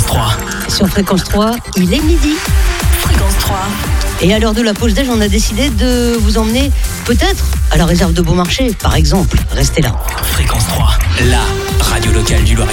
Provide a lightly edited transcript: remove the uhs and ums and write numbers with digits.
Fréquence 3. Sur Fréquence 3, il est midi. Fréquence 3. Et à l'heure de la pause déj, on a décidé de vous emmener peut-être à la réserve de Beaumarchais, par exemple. Restez là. Fréquence 3, la radio locale du Loiret.